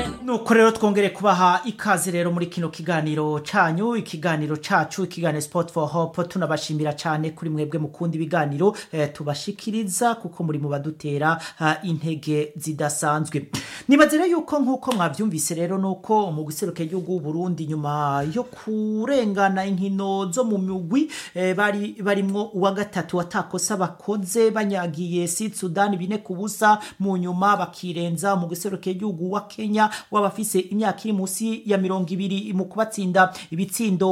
nuko rero twongere kubaha ikaze rero muri kino kiganiro canyu, ikiganiro cacu, ikiganiro Sport for Hope. Tunabashimira cyane kuri mwebwe mukunda ibiganiro tubashikiriza kuko muri mu badutera intege zidasanzwe. Nibaze rero yuko nkuko mwavyumvise rero nuko mu guseruka igihugu Burundi nyuma yo kurengana inkino zo mu mugwi barimwo uwa gatatu watakosa bakoze banyagiye Sudan 4-0 mu nyuma bakirenza mu guseruka igihugu wa Kenya wabafise imyaka iri musi ya 20 mu kubatsinda ibitsindo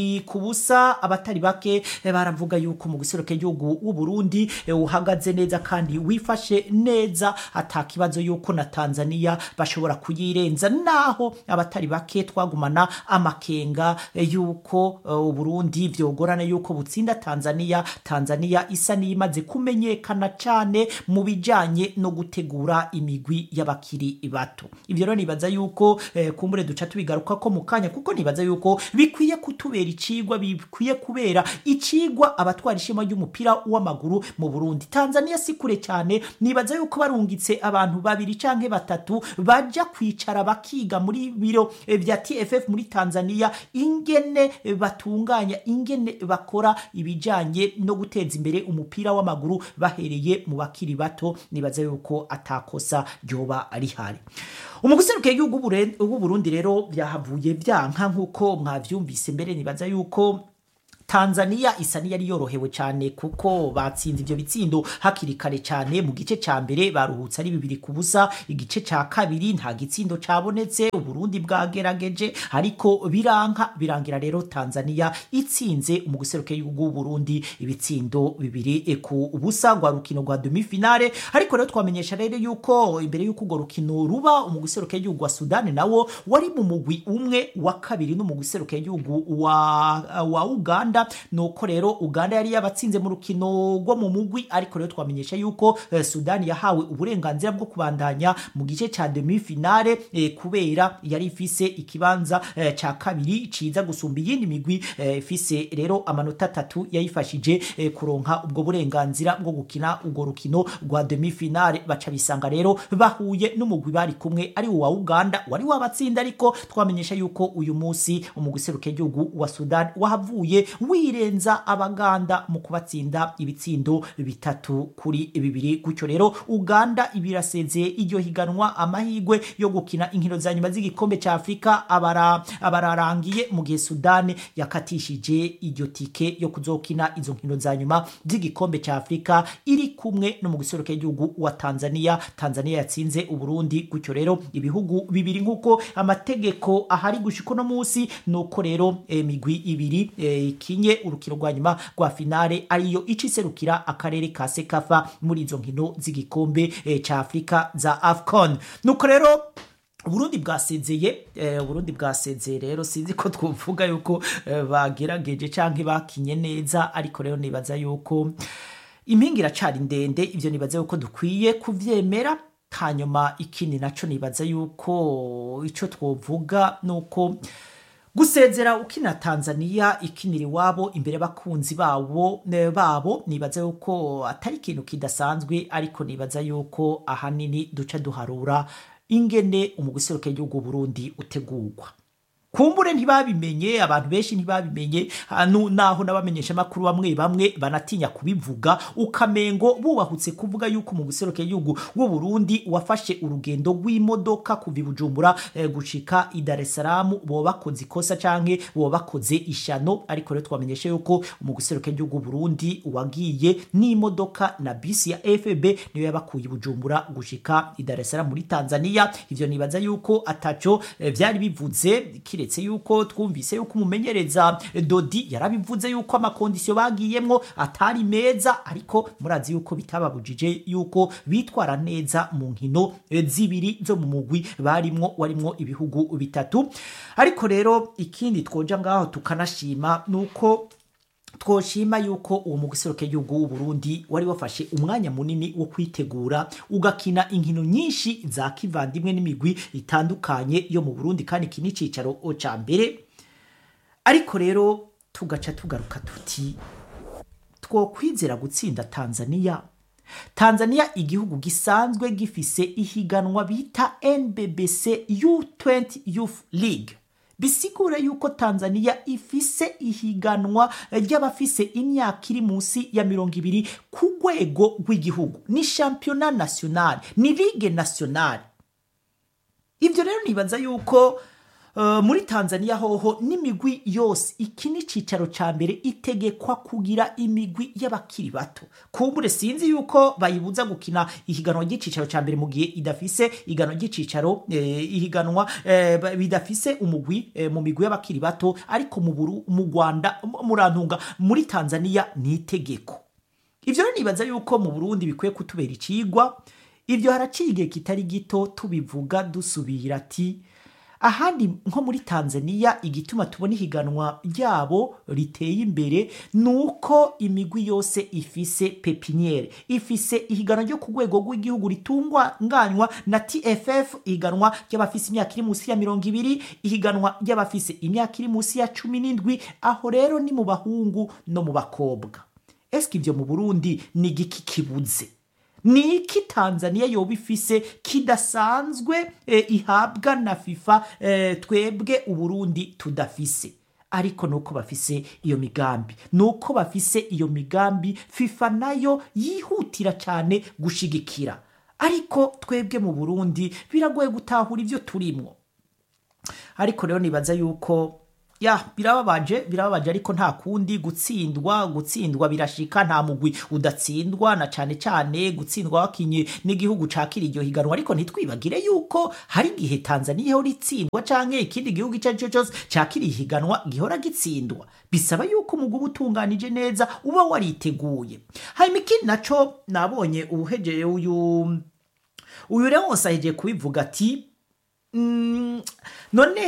2-0. Abatari bake baravuga yuko mu guseruka igihugu w'u Burundi uhagaze neza kandi wifashe neza, atakibazo yuko na Tanzania bashobora kuyirenza, naho abatari bake twagumana amakenga yuko u Burundi vyogorana yuko butsinda Tanzania isa nimaze kumenyekana cyane mu bijanye no gutegura imigwi y'abakiri bato. Ivyo rero nibaza yuko kumbure duca tubigaruka ko mukanya, kuko nibaza yuko bikwiye kutubera icigwa, bikwiye kubera icigwa abatwara ishema ry'umupira w'amaguru mu Burundi. Tanzania si kure cyane, nibaza yuko barungitse abantu 2 canke 3 baja kwicara bakiga muri biro vya TFF muri Tanzania ingene batunganya, ingene bakora ibijanye no guteza imbere umupira w'amaguru bahereye mu bakiri bato. Nibaza yuko atakosa ryoba ari hari. Umuguseruke y'igihugu w'u Burundi rero byahavuye byanka nkuko mwavyumvise mbere. Nibaza yuko Tanzania isa niyari yorohewe cyane kuko batsinze ivyo bitsindo hakiri kare cyane. Mu gice ca mbere baruhutse ari 2-0, igice ca kabiri nta gitsindo cabonetse, u Burundi bwagerageje ariko birangira rero Tanzania itsinze mu guseruka y'u Burundi ibitsindo 2-0 gwa rukino rwa demi-finale. Ariko rero twamenyesha rero yuko imbere yuko go rukino ruba mu guseruka y'u wa Sudan nawo wari mu mugwi umwe wa kabiri no mu guseruka y'u wa Uganda. Nuko rero Uganda yari yabatsinze mu rukino rwo mu mugwi, ariko rero twamenyesha yuko Sudan yahawe uburenganzira bwo kubandanya mu gice ca demi-finale kubera yari ifise ikibanza ca kabiri ciza gusumba iyindi migwi ifise rero amanota 3 yayifashije kuronka ubwo burenganzira bwo gukina ubwo rukino rwa demi-finale. Baca bisanga rero bahuye n'umugwi bari kumwe ari wa Uganda wari wabatsinda, ariko twamenyesha yuko uyu munsi umuguseruke igihugu wa Sudan wahavuye wirenza Abaganda mu kubatsinda ibitsindo 3-2. Gutyo rero Uganda ibirasezeye iryo higanwa amahigwe yo gukina inkino za nyuma z'igikombe ca Afrika abararangiye, mu gihe Sudan yakatishije iryo tike yo kuzokina izo nkino za nyuma z'igikombe ca Afrika iri kumwe no mu guseruka igihugu wa Tanzania. Tanzania yatsinze u Burundi. Gutyo rero ibihugu bibiri nkuko amategeko ahari gushika no munsi, nuko rero migwi ibiri kinye urukino rwa nyuma rwa finale ariyo iciserukira akarere ka Sekafa muri izo nkino z'igikombe ca Afrika za AFCON. Nuko rero Burundi bwasezeye rero sinzi ko twovuga yuko bagerageje canke bakinye neza, ariko rero nibaza yuko impingira cari ndende. Ivyo nibaza yuko dukwiye kuvyemera. Hanyuma ikindi naco nibaza yuko ico twovuga nuko gusezera ukina Tanzania ikiniri wabo imbere bakunzi babo nibaza yuko atari ikintu kidasanzwe, ariko nibaza yuko ahanini duca duharura ingene umuguseruka igihugu Burundi utegurwa. Kumbure ntibabimenye, abantu benshi ntibabimenye, naho nabamenyesha makuru bamwe banatinya kubivuga, ukamengo bubahutse kuvuga yuko mu guseruka igihugu w'u Burundi wafashe urugendo rw'imodoka kuva Bujumbura gushika i Dar es Salaam bo bakoze ikosa canke bo bakoze ishano. Ariko rero twamenyesha yuko mu guseruka igihugu Burundi wagiye n'imodoka na bisi ya FB niyo yabakuye Bujumbura gushika i Dar es Salaam muri Tanzania. Ivyo nibaza yuko ataco vyari bivuze, kiretse yuko twumvise yuko umumenyereza Dodi yarabivuze yuko amakondisyo bagiyemwo atari meza, ariko murazi yuko bitababujije yuko bitwara neza mu nkino zibiri zo mu mugwi warimwo ibihugu 3. Ariko rero ikindi twoja ngaho tukanashima nuko twoshima yuko uwo muguseruke y'igihugu w'u Burundi wari wafashe umwanya munini wo kwitegura ugakina inkino nyinshi za kivandimwe n'imigwi itandukanye yo mu Burundi, kandi iki ni cicaro ca mbere. Ariko rero tugaca tugaruka tuti twokwizera gutsinda Tanzania Tanzania igihugu gisanzwe gifise ihiganwa bita NBBC U20 Youth League. Bisigura yuko Tanzania ifise ihiganwa ry'abafise imyaka iri munsi ya 20 ku rwego rw'igihugu. Ni championnat national, ni ligue nationale. Ivyo rero nibaza yuko muri Tanzania hoho n'imigwi yose iki ni cicaro ca mbere itegekwa kugira imigwi y'abakiri bato. Kumbure sinzi yuko bayibuza gukina ihiganwa ry'icicaro ca mbere mu gihe idafise ihiganwa ry'icicaro ihiganwa bidafise umugwi mu migwi y'abakiri bato, ariko mu Rwanda murantunga muri Tanzania ni itegeko. Ivyo rero nibaza yuko mu Burundi bikwiye kutubera icigwa. Ivyo haraciye igihe kitari gito tubivuga dusubira ati ahandi nko muri Tanzania igituma tubona ihiganwa ryabo riteye imbere nuko imigwi yose ifise pepiniere, ifise ihiganwa ryo ku rwego rw'igihugu ritunganywa na TFF, ihiganwa ry'abafise imyaka iri munsi ya 20, ihiganwa ry'abafise imyaka iri munsi ya 17. Aho rero ni mu bahungu no mu bakobwa. Eske ivyo mu Burundi ni giki kibuze? Ni iki Tanzania yoba ifise kidasanzwe ihabwa na FIFA twebwe Uburundi tudafise? Ariko nuko bafise iyo migambi, nuko bafise iyo migambi FIFA nayo yihutira cyane gushigikira. Ariko twebwe mu Burundi biragoye gutahura ivyo turimwo. Ariko rero nibaza yuko birababaje ariko nta kundi. Gutsindwa birashika, nta mugwi udatsindwa, na cyane gutsindwa wakinye n'igihugu cakira iryo higanwa. Ariko ntitwibagire yuko hari igihe Tanzania ho ritsindwa canke ikindi gihugu cyacu cyose cakira ihiganwa gihora gitsindwa. Bisaba yuko umugwi utunganije neza uba wariteguye. Hanyuma ikindi naco nabonye ubuhejeye uyu rero wasaje kubivuga ati none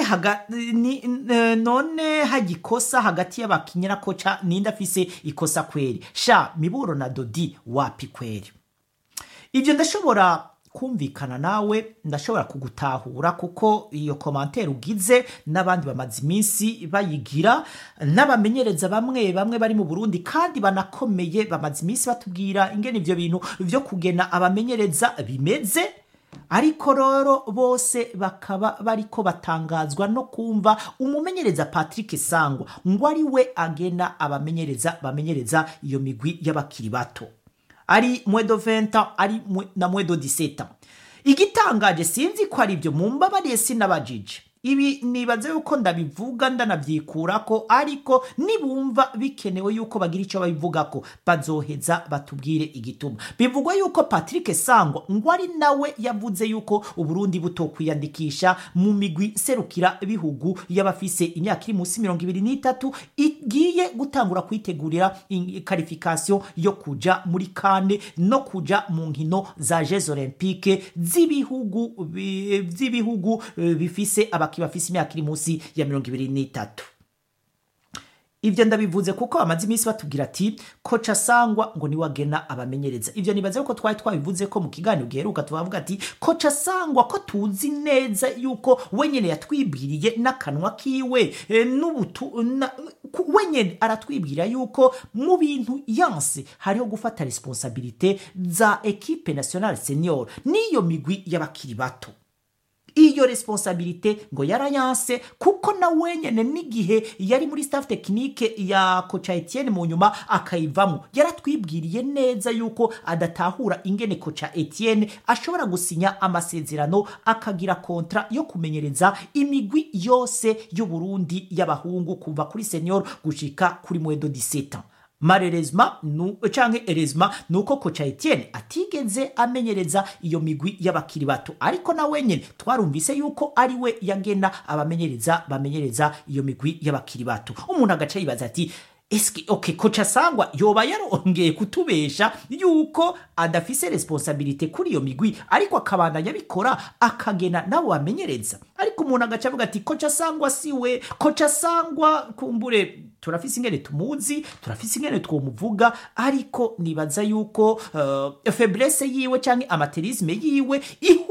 hagikosa hagati y'abakinyira kocha ninda afise ikosa kweri. Miburo na Dodi wapi kweri? Ivyo ndashobora kumvikana nawe, ndashobora kugutahura kuko iyo commentaire ugize n'abandi bamaze iminsi bayigira, n'abamenyereza bamwe bari mu Burundi kandi banakomeye bamaze iminsi batubwira ingene ivyo bintu vyo kugena abamenyereza bimeze. Ariko rero bose bakaba bariko batangazwa no kumva umumenyereza Patrick Sangwa ngo ari we agena bamenyereza iyo migwi y'abakiri bato, ari mwedo 20 ari na mwedo 17. Igitangaje sinzi ko ari byo, mumbabariye sinabajije. Ibi nibaze yuko ndabivuga ndanavyikurako, ariko nibumva bikenewe yuko bagira ico babivugako bazoheza batubwire igituma. Bivugwa yuko Patrick Sangwa ngo ari nawe yavuze yuko Uburundi butokwiyandikisha mu migwi serukira bihugu y'abafise imyaka iri munsi 23 igiye gutangura kwitegurira qualification yo kuja muri CAN no kuja mu nkino za Jeux Olympiques z'ibihugu bifise bafise imyaka iri munsi ya 23. Ivyo ndabivuze kuko amazi iminsi batubwira ati kocha Sangwa ngo ni wagena abamenyereza. Ivyo nibaze ko twabivuze ko mu kiganiro giheruka tubavuga ati kocha Sangwa ko tuzi neza yuko wenyene yatwibwiriye n'akanwa kiwe wenyene aratwibwira yuko mu bintu yanse hariho gufata responsabilité za equipe nationale senior niyo migwi y'abakiri bato. Iyo responsabilité ngo yarayanse kuko na wenyene n'igihe yari muri staff technique ya Coach Etienne mu nyuma akayivamo yaratwibwiriye neza yuko adatahura ingene Coach Etienne ashobora gusinya amasezerano akagira kontra yo kumenyereza imigwi yose y'u Burundi y'abahungu kuva kuri senior gushika kuri mwedo 17. Malheureusement nuko Coach Etienne atigeze amenyereza iyo migwi y'abakiri bato, ariko na wenyene twarumvise yuko ari we yagena bamenyereza iyo migwi y'abakiri bato. Umuntu agaca yibaza ati Coach Sangwa yoba yarongeye kutubesha yuko adafise responsabilité kuri iyo migwi ariko akabandanya bikora akagena nabo bamenyereza. Ariko umuntu agaca avuga ati Coach Sangwa siwe, Coach Sangwa kumbure turafise ingene tumuzi, turafise ingene twomuvuga, ariko nibaza yuko faiblesse yiwe canke amaterisme yiwe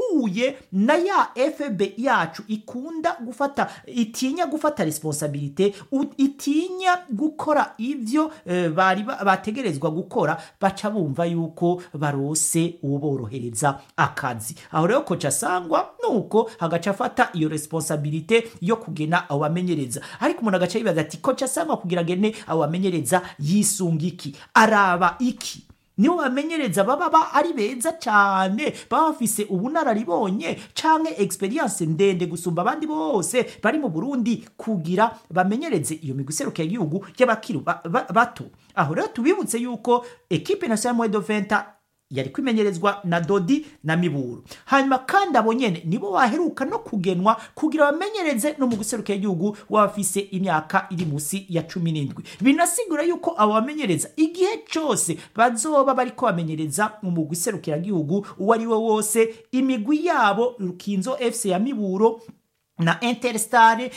ihuye na ya FB yacu ikunda gufata itinya gufata responsabilité itinya gukora ivyo bari bategerezwa gukora baca bumva yuko barose uborohereza akazi. Aho rero Kocha Sangwa nuko hagaca afata iyo responsabilité yo kugena abamenyereza, ariko umuntu agaca yibaza ati Kocha Sangwa kugira ngene abamenyereza yisunga iki, araba iki? Niwe bamenyereza baba ari beza cyane, baba bafise ubunararibonye canke experience ndende gusumba abandi bose bari mu Burundi kugira bamenyereze iyo miguseruka y'igihugu y'abakiru bato. Aho rero tubibutse yuko equipe nationale moins de 20 yari kwimenyerezwa na Dodi na Miburu, hanyuma kandi abo nyene nibo baheruka no kugenwa kugira bamenyereze no mu guseruka y'igihugu wafise imyaka iri musi ya 17. Binasigura yuko abo bamenyereza igihe cyose bazoba bariko bamenyereza mu guserukira igihugu uwari we wose, imigwi yabo Rukinzo FC ya Miburo na Interstar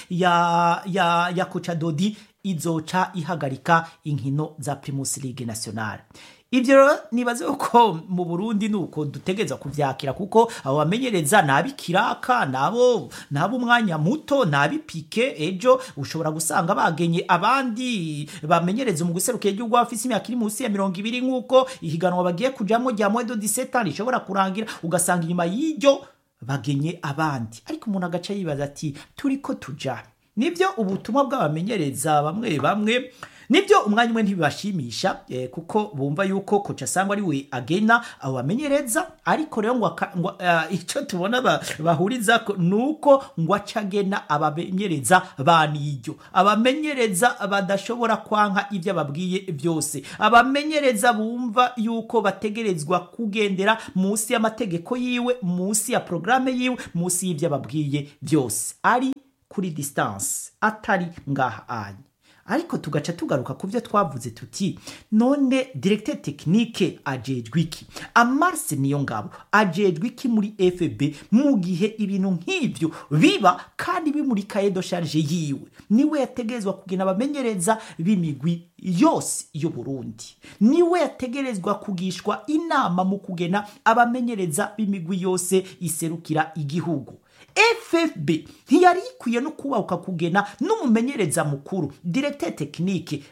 ya Kocha Dodi izoca ihagarika inkino za Primus League Nationale. Ibyo nibaze uko mu Burundi nuko dutegeza kuvyakira, kuko abo bamenyereza nabikiraka nabo umwanya muto nabipike. Ejo ushobora gusanga bagenye abandi bamenyereza mu guseruka igihugu afise imyaka iri musi ya 20 nkuko ihiganwa bagiye kujamo rya moins de 17 ans ishobora kurangira, ugasanga inyuma y'iryo bagenye abandi. Ariko umuntu agaca yibaza ati turiko tuja nivyo ubutumwa bw'abamenyereza bamwe nibyo umwanya umwe ntibibashimisha, kuko bumva yuko Kocha Sangwa ari we agena abo bamenyereza, ariko rero ngo icyo tubona bahuriza nuko ngo acagena abamenyereza baniryo, abamenyereza badashobora kwanka ivyo ababwiye byose, abamenyereza bumva yuko bategerezwa kugendera musi y'amategeko yiwe, musi ya programme yiwe, musi y'ivyo ababwiye byose, ari kuri distance atari ngaha anye. Ariko tugaca tugaruka kuvyo twavuze tuti none directeur technique ajejwe iki, Amarse Niyongabo ajejwe iki muri FB mu gihe ibintu nk'ivyo biba kandi bimuri cahier de charge yiwe? Niwe yategezwa kugena abamenyereza b'imigwi yose yo Burundi, niwe yategerezwa kugishwa inama mu kugena abamenyereza b'imigwi yose iserukira igihugu. FFB ntiyari ikwiye no kubahuka kugena n'umumenyereza mukuru directeur technique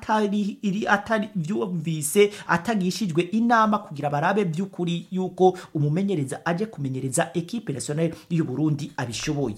atari vyumvise atagishijwe inama kugira barabe by'ukuri yuko umumenyereza aje kumenyereza equipe nationale y'u Burundi abishoboye.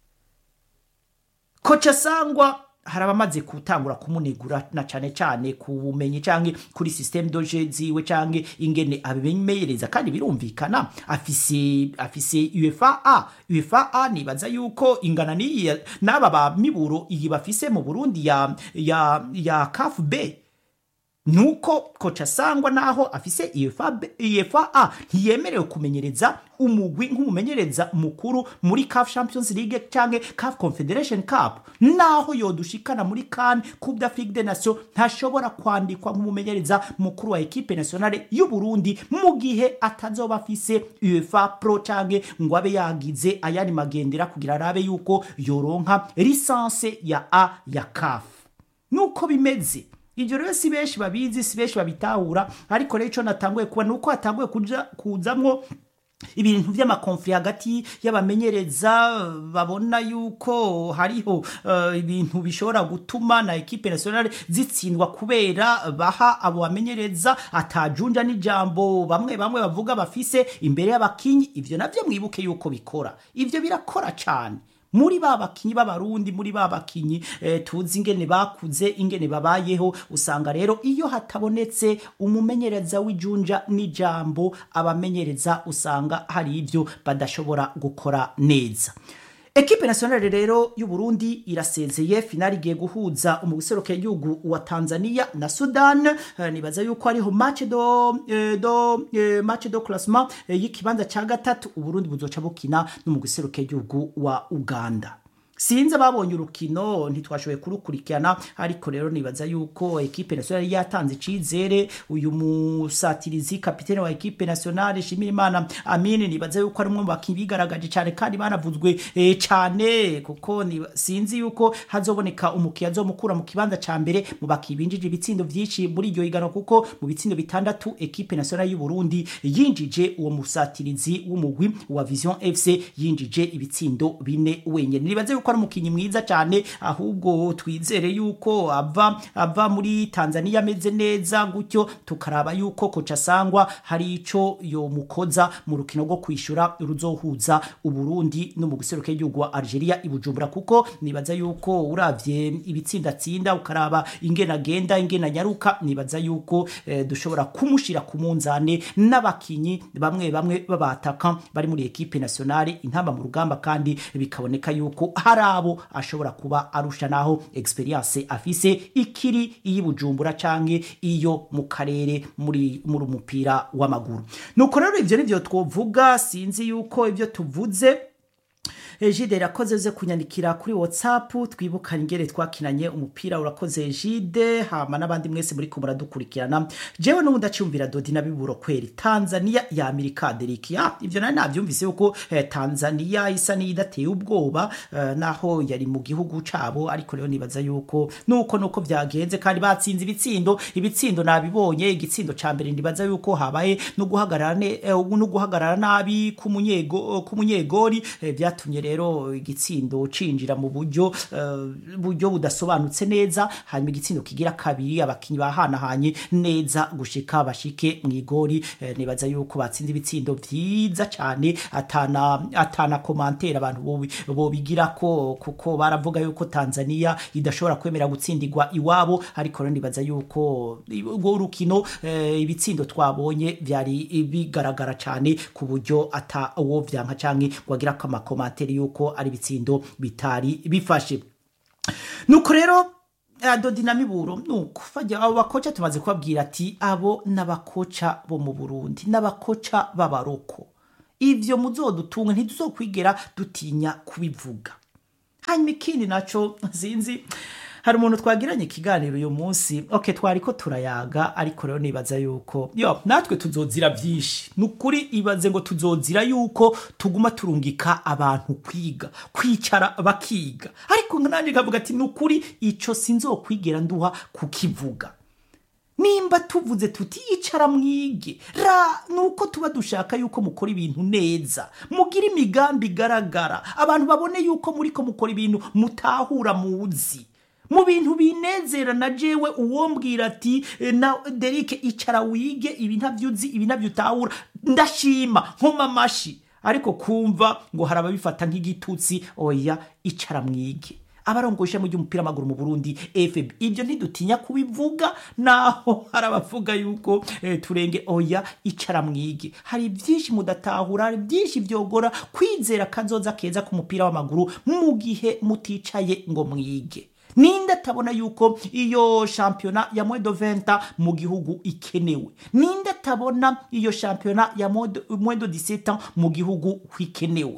Kocha Sangwa harabamaze kutangura kumunegura na cane ku bumenyi canke kuri système de jeu ziwe canke ingene abimenyereza, kandi birumvikana afise UEFA nibaza yuko ingana ni naba ba Miburo iyi bafise mu Burundi ya CAF B. Nuko Kocha Sangwa naho afise UEFA ntiyemerewe kumenyereza umugwi nk'umumenyereza mukuru muri CAF Champions League canke CAF Confederation Cup, naho yodushikana muri CAN Coupe d'Afrique des Nations ntashobora kwandikwa nk'umumenyereza mukuru wa equipe nationale y'u Burundi mu gihe atazoba afise UEFA Pro canke ngo abe yagize ayari magendera kugira arabe yuko yoronka licence ya A ya CAF. Nuko bimeze. Ivyo rero si benshi babizi, si benshi babitahura, ariko rero ico natanguye kuba nuko hatanguye kuzamwo ibintu vy'amakonfli hagati y'abamenyereza babona yuko hariho ibintu bishobora gutuma na equipe nationale zitsindwa kubera baha abo bamenyereza atajunja n'ijambo bamwe bavuga bafise imbere y'abakinyi. Ivyo navyo mwibuke yuko bikora, ivyo birakora cyane muri babakinyi b'abarundi, muri babakinyi tuzi ingene bakuze, ingene babayeho. Usanga rero iyo hatabonetse umumenyereza w'ijunja n'ijambo, abamenyereza usanga hari ivyo badashobora gukora neza. Equipe nationale rero y'u Burundi irasezeye, finali igiye guhuza umuguseruka y'igihugu wa Tanzania na Sudan. Nibaza yuko ariho match do classement y'ikibanza ca gatatu, u Burundi buzoca bukina n'umuguseruka y'igihugu wa Uganda. sinzi ababonye urukino ntitwashoboye kurukurikirana, ariko rero nibaza yuko equipe nationale yatanze icizere. Uyu musatirizi kapitene wa equipe nationale Shimirimana Amine nibaza yuko ari umwe mu bakinyi bigaragaje cyane kandi banavuzwe cyane, kuko sinzi yuko hazoboneka umukiya azomukura mu kibanza ca mbere mu bakinyi binjije ibitsindo vyinshi muri iryo higano, kuko mu bitsindo bitandatu equipe nationale y'u Burundi yinjije uwo musatirizi w'umugwi wa Vision FC yinjije ibitsindo 4 wenyene. Nibaze yuko ari umukinyi mwiza cyane, ahubwo twizere yuko ava muri Tanzania ameze neza gutyo, tukaraba yuko koca Sangwa hari ico yo mukoza mu rukino rwo kwishura ruzohuza Uburundi no mu guseruka y'igihugu wa Algeria ibujumbura, kuko nibaza yuko uravye ibitsinda tsinda ukaraba ingena genda ingena nyaruka, nibaza yuko dushobora kumushira ku munzane n'abakinyi bamwe babataka bari muri equipe nationale intamba mu rugamba, kandi bikaboneka yuko hari abo ashobora kuba arusha naho experience afise ikiri iyibujumbura canke iyo mu karere muri umupira w'amaguru. Nuko rero ivyo nivyo twovuga, sinzi yuko ivyo tuvuze Jide irakoze ze kunyandikira kuri WhatsApp twibukanye ingere twakinanye umupira. Urakoze Jide, hama nabandi mwese muri ko muradukurikirana. Jewe no ndacyumvira Dodi na Biburo kweri Tanzania ya Amerika Deriki. Ivyo nari navyumvise yuko Tanzania isa ni idateye ubwoba naho yari mu gihugu cabo, ariko rero nibaza yuko nuko vyagenze kandi batsinze ibitsindo nabibonye. Igitsindo ca mbere ndibaza yuko habaye no guhagarara nabi kumunyegori vyatumye rero igitsindo cinjira mu buryo budasobanutse neza, hanyuma igitsindo kigira kabiri abakinyi bahanahanye neza gushika bashike mu igori. Nibaza yuko batsinze ibitsindo vyiza cyane, atana commentaire abantu bo bigira ko, kuko baravuga yuko Tanzania idashobora kwemera gutsindirwa iwabo, ariko rero nibaza yuko urwo rukino ibitsindo twabonye vyari bigaragara cyane ku buryo ata uwo vyanka canke wagira ko amakomantere yuko ari bitsindo bitari bifashe. Nuko rero Dodi na Miburo nuko fajya abo bakoca tumaze kubabwira ati abo n'abakoca bo mu Burundi n'abakoca b'abaroko, ivyo muzodutunga ntiduzokwigera dutinya kubivuga. Hanyuma ikindi naco sinzi, hari umuntu twagiranye ikiganiro uyu munsi, twariko turayaga, ariko rero nibaza yuko natwe tuzozira byinshi. Nukuri ibaze ngo tuzozira yuko tuguma turungika abantu kwicara bakiga, ariko nanje kavuga ati nukuri ico sinzokwigera nduha kukivuga. Nimba tuvuze tuti icara mwige nuko tuba dushaka yuko mukora ibintu neza, mugira imigambi igaragara, abantu babone yuko muriko mukora ibintu mutahura muzi mu bintu binezera. Na jewe uwombwira ati na Derike icara wige ibi ntavyuzi ibi ntavyutahura, ndashima nkoma mashi, ariko kumva ngo haraba bifata nk'igitutsi. Oya, icara mwige. Abarongosha mu by'umupira maguru mu Burundi FB ibyo ntidutinya kubivuga, naho harabavuga yuko turenge. Oya, icara mwige. Hari byinshi mudatahura, hari byinshi vyogora kwizera kazoza keza ku mupira w'amaguru mu gihe muticaye ngo mwige. Ninde tabona yuko iyo championnat ya moins de 20 mu gihugu ikenewe? Ninde tabona iyo championnat ya moins de 17 ans mu gihugu ikenewe?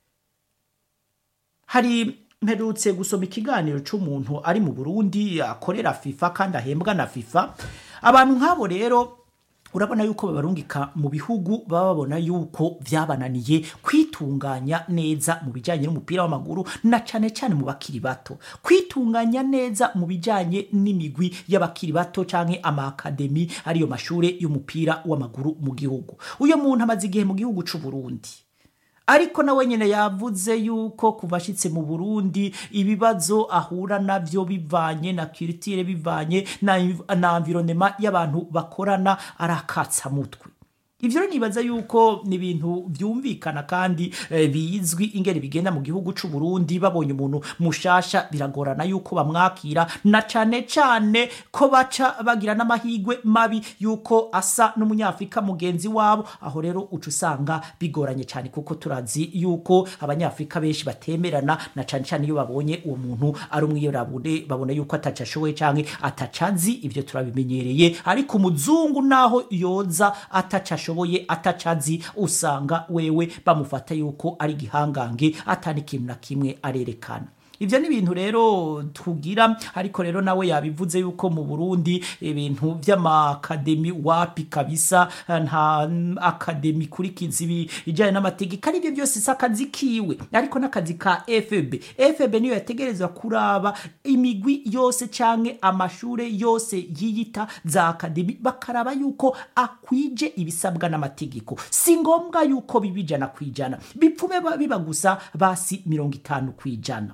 Hari mperutse gusoma ikiganiro c'umuntu ari mu Burundi akorera FIFA kandi ahembwa na FIFA. Abantu nk'abo rero urabona yuko babarungika mu bihugu babona yuko vyabananiye kwitunganya neza mu bijanye n'umupira w'amaguru, na cane cane mu bakiri bato, kwitunganya neza mu bijanye n'imigwi y'abakiri bato canke ama academy ariyo mashure y'umupira w'amaguru mu gihugu. Uyo muntu amaze igihe mu gihugu c'u Burundi, ariko nawe nyene yavuze yuko kubashitse mu Burundi ibibazo ahura navyo bivanye na culture, bivanye na environnement y'abantu bakorana arakatsa mutwe. Ivyo nibaza yuko ni ibintu vyumvikana kandi bizwi ingene bigenda mu gihugu c'u Burundi. Babonye umuntu mushasha biragorana yuko bamwakira, na cane cane ko baca bagira n'amahigwe mabi yuko asa n'umunyafrika mugenzi wabo. Aho rero uca usanga bigoranye cyane, kuko turazi yuko abanyafrika benshi batemerana, na cane cane iyo babonye uwo muntu ari umwirabure babona yuko atacashoboye canke atacazi. Ivyo turabimenyereye, ariko umuzungu naho yoza atacashoboye atacazi, usanga wewe bamufata yuko ari gihangange atani kintu na kimwe arerekana. ivyo ni ibintu rero tugira, ariko rero nawe yabivuze yuko mu Burundi ibintu vy'amakademi wapi kabisa, nta akademi kuri kizibi ijanye n'amategeko, ari byo byose sakazi kiwe, ariko n'akazi ka FEB niyo yategerezwa kuraba imigwi yose canke amashure yose yiyita za akademi, bakaraba yuko akwije ibisabwa n'amategeko. Si ngombwa yuko bibijana kwijana, bipfume biba gusa basi 50 kwijana.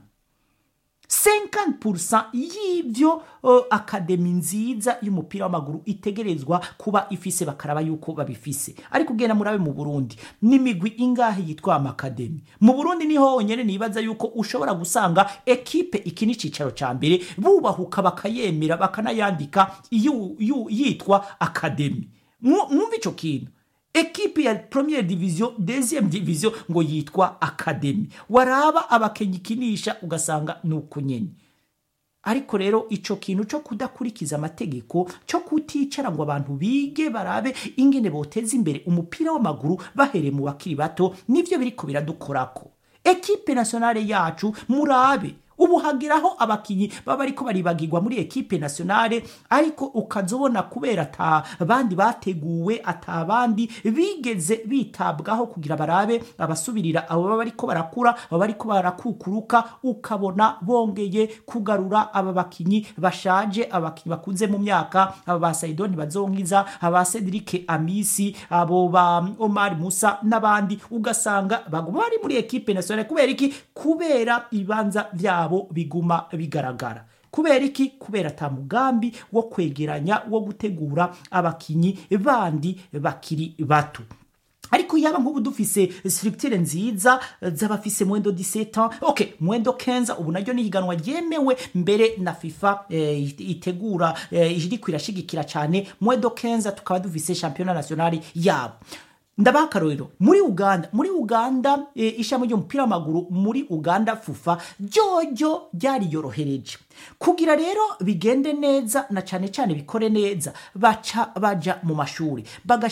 50% y'ivyo akademi nziza y'umupira w'amaguru itegerezwa kuba ifise, bakaraba yuko babifise. Ariko ugenda murabe mu Burundi n'imigwi ingahe yitwa amakademi. Mu Burundi niho honyene nibaza yuko ushobora gusanga ekipe ikini cicaro ca mbere bubahuka bakayemera bakanayandika yitwa akademi. Mwumva ico kintu? Ekipe ya première division, deuxième division ngo yitwa akademi. Waraba abakenyi kinisha ugasanga nuko nyene. Ariko rero ico kintu cyo kudakurikiza amategeko, cyo kuticara ngo abantu bige barabe ingene boteza imbere umupira w'amaguru bahere mu bakiri bato, nivyo biriko biradukorako. Ekipe nationale yacu murabe ubu hagiraho abakinyi baba ariko baribagirwa muri ekipe nationale, ariko ukazobona kubera atabandi bateguwe, atabandi bigeze bitabwaho kugira barabe abasubirira abo baba ariko barakura, abo ariko barakukuruka, ukabona bongeye kugarura aba bakinyi bashaje, abakinyi bakunze mu myaka, aba ba Saidoni bazonkiza, aba Cedric Amisi, abo ba Omar Musa n'abandi, ugasanga baguma bari muri ekipe nationale. Kubera iki? Kubera ibanza vyabo biguma bigaragara. Kubera iki? Kubera ata mugambi wo kwegeranya, wo gutegura abakinyi bandi bakiri bato. Ariko yaba nk'ubu dufise structure nziza z'abafise mwendo 17 ans, okay, mwendo 15, ubu naryo nihiganwa ryemewe mbere na FIFA itegura ijiri kwirashigikira cyane mwendo 15, tukaba dufise championnat national yabo. Ndabaha akarorero muri Uganda ishami ry'umupira w'amaguru muri Uganda FUFA ryojo ryari yorohereje kugira rero bigende neza na cyane cyane bikore neza, baja mu mashuri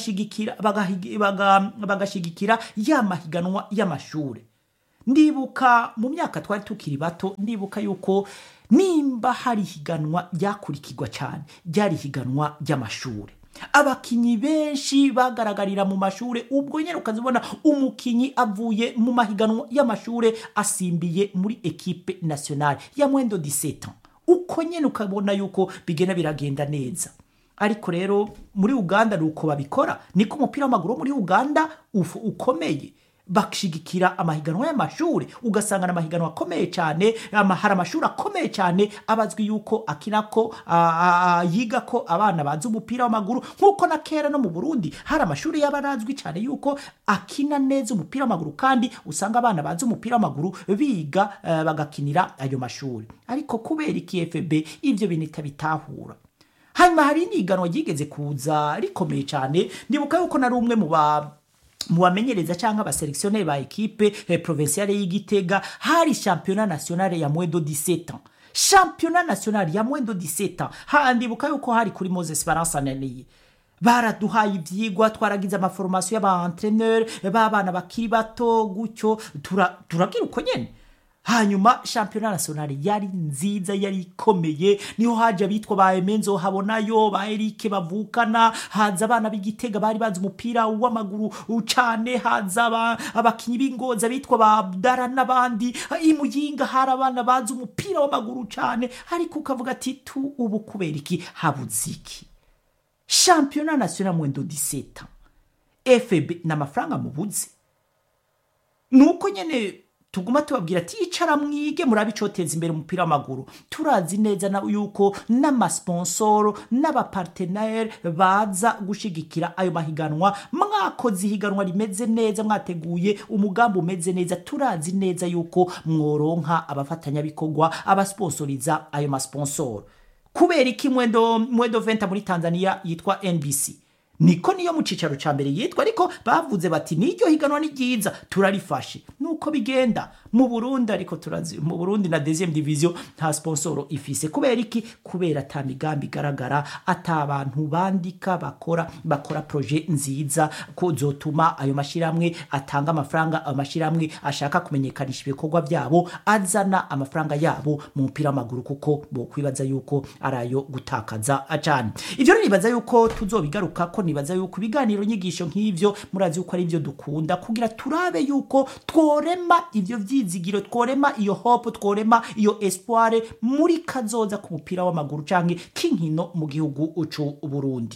bagashigikira ya mahiganwa y'amashuri. Ndibuka mu myaka twari tukiri bato, ndibuka yuko nimba hari higanwa ryakurikirwa cyane ryari higanwa ry'amashuri. Abakinyi benshi bagaragarira mu mashure, ubwo nyene ukazibona umukinyi avuye mu mahiganwa y'amashure asimbiye muri ekipe nationale ya mwendo 17 ans. Uko nyene ukabona yuko bigena biragenda neza. Ariko rero muri Uganda nuko babikora, niko umupira w'amaguru muri Uganda ukomeye. Bakishigikira amahiganwa y'amashuri, ugasanga na mahiganwa akomeye cyane, hari amashuri akomeye cyane abazwi yuko akinako yiga ko abana bazi umupira w'amaguru, nkuko na kera no mu Burundi hari amashuri y'abarazwi cyane yuko akina neza umupira w'amaguru, kandi usanga abana bazi umupira w'amaguru biga bagakinira ayo mashuri. Ariko kubera iki FB ivyo binita bitahura. Hanyuma hari iniganwa yigeze kuza rikomeye cyane, ndibuka yuko nari umwe mu bamenyereza cyangwa abaseleksioneri ba ekipe provinciale y'Igitega, hari championnat national ya mwendo 17 ans. Championnat national ya mwendo 17 ans, handibuka yuko hari kuri Moses Baransananiye. Baraduhaye ivyigwa, twaragize amaformation y'aba entraîneur b'abana bakiri bato, gutyo turagira uko nyene. Hanyuma championnat national yari nziza, yari ikomeye, niho haje bitwa ba Emenzo Habonayo, ba Eric bavukana, haza abana b'Igitega bari bazi umupira w'amaguru cyane, haza abakinyi b'Ingoza bitwa ba Abdara n'abandi, imuyinga hari abana bazi umupira w'amaguru cyane. Ariko ukavuga ati ubu kubera iki habuziki? Championnat national mwendo 17 ans, FB n'amafaranga mubuze. Nuko nyene tuguma tubabwira ati icara mwige murabicoteza imbere umupira w'amaguru. Turazi neza na yuko n'amasponsor n'abapartenaire baza gushigikira ayo mahiganwa, mwakoze ihiganwa rimeze neza, mwateguye umugambi umeze neza, turazi neza yuko mworonka abafatanya bikorwa, abasponsoriza ayo masponsor. Kubera iki mwendo 20 muri Tanzania yitwa NBC, niko niyo mu cicaro ca mbere yitwa, ariko bavuze bati niryo higanwa ni ryiza turarifashe. Nuko bigenda mu Burundi, ariko turazi mu Burundi na deuxième division nta sponsor ifise. Kubera iki? Kubera ata migambi igaragara, ata abantu bandika bakora projet nziza ko zotuma ayo mashiramwe atanga amafaranga, amashiramwe ashaka kumenyekanisha ibikorwa byabo azana amafaranga yabo mu mupira w'amaguru, kuko bo kwibaza yuko arayo gutakaza acane. Ivyo nibaza yuko tuzobigaruka ko, nibaza yuko ibiganiro nyigisho nk'ivyo murazi yuko ari byo dukunda kugira turabe yuko tworema ivyo vyizigiro, tworema iyo hope, tworema iyo espoir muri kazoza ku mupira w'amaguru canke k'inkino mu gihugu c'u Burundi.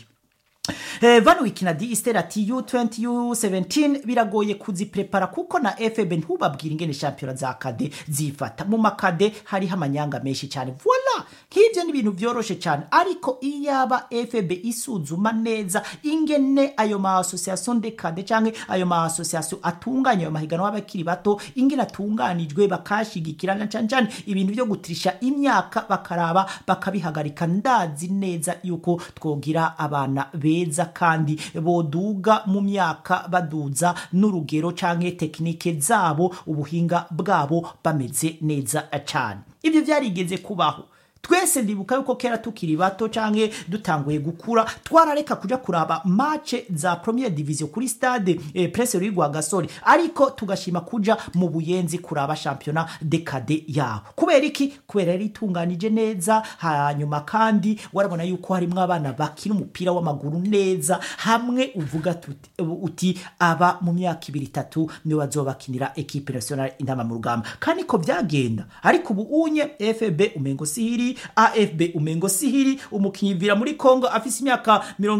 Vano wikinadi isterati U20 U17 biragoye kuziprepara kuko na FB ntubabwira ingene championnat za kade zifata. Mu makade hari hamanyanga menshi cyane. Voilà, nk'ivyo ni ibintu vyoroshe cyane, ariko iyaba FB isuzuma neza ingene ayo ma association de kade canke ayo ma association atunganya ayo mahiganwa y'abakiri bato ingene atunganijwe, bakashigikirana cyane ibintu byo gutirisha imyaka bakaraba bakabihagarika, ndazi neza yuko twogira abana beza kandi boduga mu myaka baduza n'urugero canke tekinike zabo, ubuhinga bwabo bameze neza cyane. Ibyo byarigeze kubaho. Twese ndibuka yuko kera tukiri bato canke dutanguye gukura twarareka kuja kuraba match za première division kuri stade Prince Louis Rwagasore, ariko tugashima kuja mu Buyenzi kuraba championnat de cadet yabo. Kubera iki? Kubera yari itunganije neza, hanyuma kandi warabona yuko harimwe abana bakina umupira w'amaguru neza, hamwe uvuga uti aba mu myaka 2-3 niwe bazobakinira equipe nationale intama mu rugamba. Kandi ko byagenda, ariko ubu unye FB umengo sihiri, AFB umengo sihiri, umukinyivira muri Kongo afise imyaka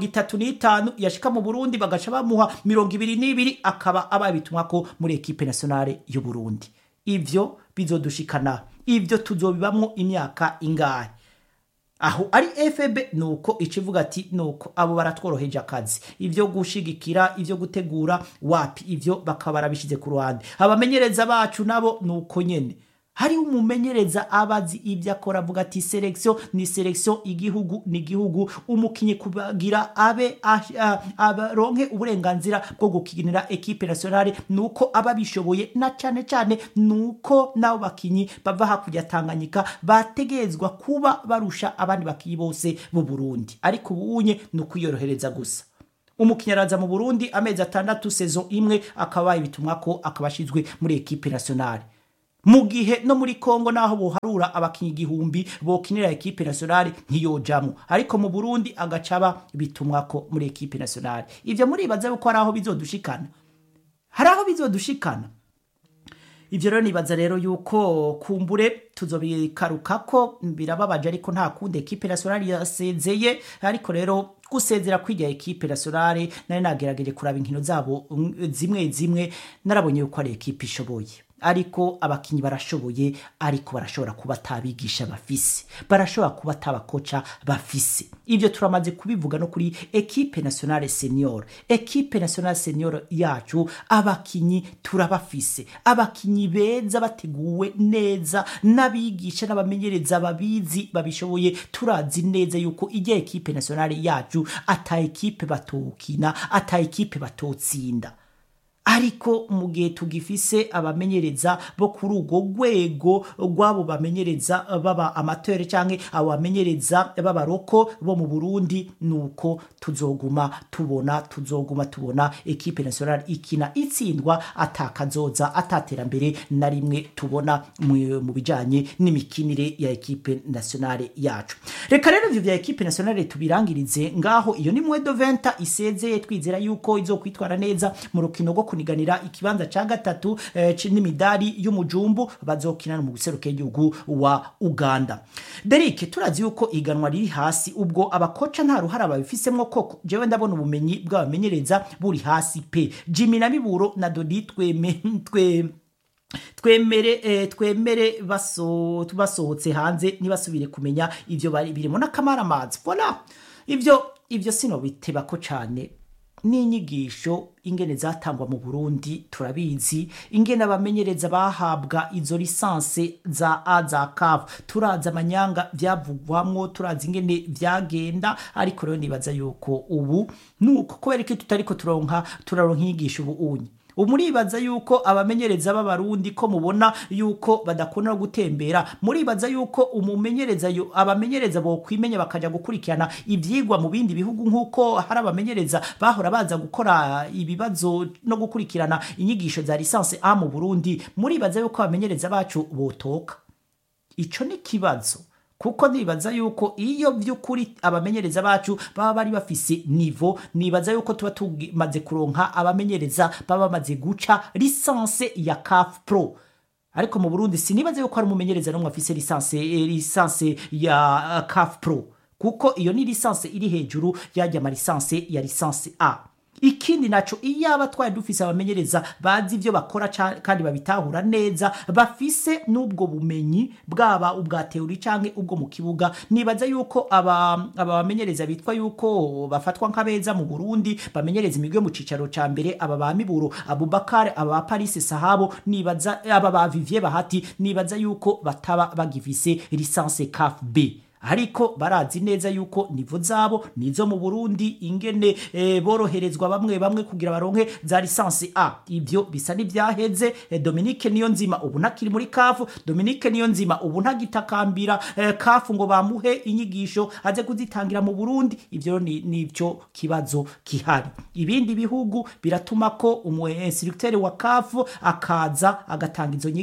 35 yashika mu Burundi bagaca bamuha 22 akaba ababitumwa ko muri equipe nationale y'u Burundi. Ivyo bizodushikana, ivyo tuzobibamwo imyaka ingahe? Aho ari FB nuko ikivuga ati nuko abo baratworoheje akazi, ivyo gushigikira, ivyo gutegura wapi, ivyo bakabara bishize ku ruhande. Abamenyereza bacu nabo nuko nyene, hari umumenyereza abazi ibyo akora, avuga ati selection ni selection, igihugu ni igihugu, umukinyi kubagira abe abaronke uburenganzira bwo gukinira equipe nationale, nuko ababishoboye na cyane nuko nabo bakinyi bava hakurya Tanganyika bategezwa kuba barusha abandi bakinyi bose mu Burundi. Ariko ubunye nuko yorohereza gusa. Umukinyaraza mu Burundi amezi 6 saison imwe akabaye bitumwa ko akabashizwe muri equipe nationale. Mu gihe no muri Kongo naho boharura abakinyi igihumbi bokinira equipe nationale ntiyojamo, ariko mu Burundi agacaba bitumwa ko muri equipe nationale. Ivyo muri baza uko araho bizodushikana, haraho bizodushikana. Ivyo rero nibaza rero yuko kumbure tuzobikaruka ko birababaje, ariko nta kundi equipe nationale yasezeye. Ariko rero gusezera kwijya equipe nationale nari nagerageje kuraba inkino zabo zimwe narabonye yuko ari equipe ishoboye, ariko abakinyi barashoboye, ariko barashobora kuba tabigisha bafise, barashobora kuba tabakoca bafise. Ivyo turamaze kubivuga no kuri equipe nationale senior. Equipe nationale senior yacu abakinyi turabafise, abakinyi beza bateguwe neza, nabigisha n'abamenyereza babizi babishoboye. Turazi neza yuko ijya equipe nationale yacu ata equipe batokina, ata equipe batotsinda. Ariko mu gihe tugifise abamenyereza bo kuri ugo gwego rwabo bamenyereza baba amateur canke abamenyereza baba roko bo mu Burundi, nuko tuzoguma tubona equipe nationale ikina itsindwa atakazoza, ataterambere na rimwe tubona mu bijanye n'imikinire ya equipe nationale yacu. Reka rero ivyo vya equipe nationale tubirangirize ngaho. Iyo ni mwedo 20 isezeye, twizera yuko izokwitwara neza mu rukino rwo kuniganira ikibanza ca gatatu n'imidari y'umujumbu bazokina mu guseruka igihugu wa Uganda. Derek, turazi yuko iganwa riri hasi, ubwo abakoca nta ruhara babifisemwo koko. Jewe ndabona ubumenyi bw'abamenyereza buri hasi pe. Jimmy na Miburo na Dodi twemere basohotse hanze nibasubire kumenya ivyo bari birimo n'akamara amazi. Voilà, ivyo sino biteba ko cane. n'inyigisho ingene zatangwa mu Burundi turabizi, ingene abamenyereza bahabwa izo lisanse za A za CAF turaza amanyanga vyavugwamwo, turaza ingene vyagenda, ariko rero nibaza yuko ubu nuko kubera iki tutariko turaronka inyigisho ubu muribaza yuko abamenyereza b'abarundi ko mubona yuko badakunda gutembera, muribaza yuko abamenyereza bo kwimenya bakaja gukurikirana ivyigwa mu bindi bihugu nkuko hari abamenyereza bahora baza gukora ibibazo no gukurikirana inyigisho za lisanse A mu Burundi, muribaza yuko abamenyereza bacu botoka? Ico ni kibazo, kuko nibaza yuko iyo vy'ukuri abamenyereza bacu baba bari bafise nivo, nibaza yuko tuba tumaze kuronka abamenyereza baba bamaze guca lisanse ya CAF Pro. Ariko mu Burundi sinibaza yuko hari umumenyereza n'umwe afise lisanse ya CAF Pro, kuko iyo ni lisanse iri hejuru yajya ama lisanse ya lisanse A. Ikindi naco iyaba twari dufise abamenyereza bazi ivyo bakora kandi babitahura neza, bafise n'ubwo bumenyi bwaba ubwa teori canke ubwo mu kibuga, nibaza yuko abamenyereza bitwa yuko bafatwa nk'abeza mu Burundi, bamenyereza imigwe mu cicaro ca mbere, aba ba Miburo Abubakar, aba ba Paris Sahabo, nibaza aba ba Vivier Bahati, nibaza yuko bataba bagifise lisanse CAF B. Ariko barazi neza yuko nivo zabo nizo mu Burundi, ingene boroherezwa bamwe kugira baronke za lisanse A. Ivyo bisa n'ivyaheze. Dominique Niyonzima ubu ntakiri muri CAF, Dominique Niyonzima ubu ntagitakambira CAF ngo bamuhe inyigisho aze kuzitangira mu Burundi. Ivyo nivyo kibazo kihari. Ibindi bihugu biratuma ko instructeur wa CAF akaza agatanga izo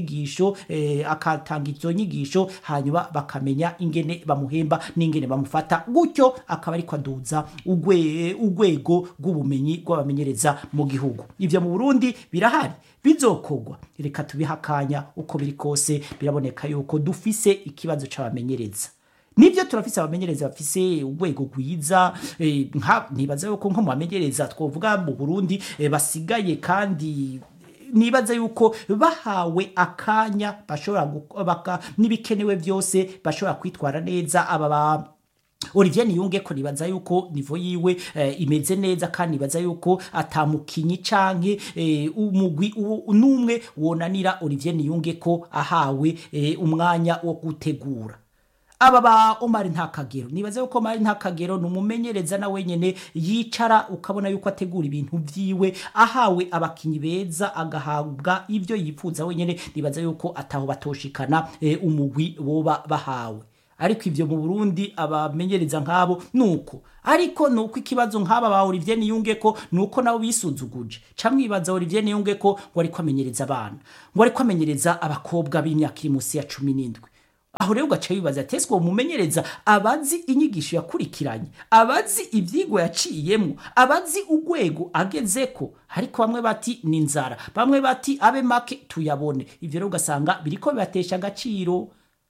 nyigisho, hanyuma bakamenya ingene bamuhemba n'ingene bamufata, gutyo akaba ariko aduza ugwego rw'ubumenyi rw'abamenyereza mu gihugu. Ivyo mu Burundi birahari, bizokogwa. Reka tubihakanya uko biri kose, biraboneka yuko dufise ikibazo c'abamenyereza. Nivyo turafise abamenyereza bafise ugwego gwiza, nibaza yuko nko mu bamenyereza twovuga mu Burundi basigaye, kandi nibaza yuko bahawe akanya bashobora n'ibikenewe byose bashobora kwitwara neza. Aba Olivier Niyungeko nibaza yuko nivo yiwe imeze neza, kandi nibaza yuko atamukinyi canke umugwi numwe wonanira Olivier Niyungeko ahawe umwanya wo gutegura. Aba ba Omar Ntakagero, nibaza yuko Omar Ntakagero numumenyereza na wenyene yicara ukabona yuko ategura ibintu vyiwe, ahawe abakinyi beza, agahabwa ivyo yifuza wenyene, nibaza yuko ataho batoshikana umugwi boba bahawe. Ariko ivyo mu Burundi abamenyereza nkabo nuko, ariko nuko ikibazo nk'aba ba Olivier Niyungeko nuko nabo bisuzuguje. Camwibaza Olivier Niyungeko ngo ariko amenyereza abana, ngo ariko amenyereza abakobwa b'imyaka iri musi ya 17. Aho rero ugaca wibaza ati ese mumenyereza abazi inyigisho yakurikiranye, abazi ivyigwa yaciyemo, abazi ugwego agezeko? Ariko bamwe bati ni nzara, bamwe bati abe make tuyabone. Ivyo rero ugasanga biriko bibatesha agaciro.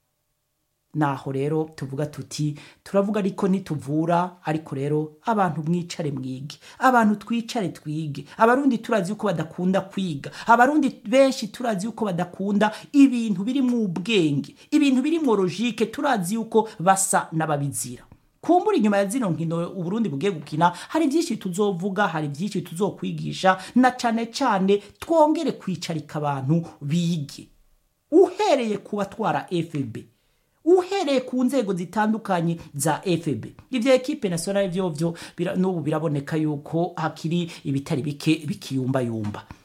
Naho rero tuvuga tuti turavuga ariko ntituvura, ariko rero abantu mwicare mwige, abantu twicare twige. Abarundi turazi yuko badakunda kwiga, abarundi benshi turazi yuko badakunda ibintu biri mu ubwenge, ibintu biri mu logique, turazi yuko basa n'ababizira. Kumbura inyuma ya zino nkino Uburundi bugiye gukina, hari byinshi tuzovuga, hari byinshi tuzokwigisha, na cane twongere kwicarika abantu bige, uhereye kubatwara FB, uhereye ku nzego zitandukanye za FB. Ivyo equipe nationale vyo n'ubu biraboneka yuko hakiri ibitari bike bikiyumba.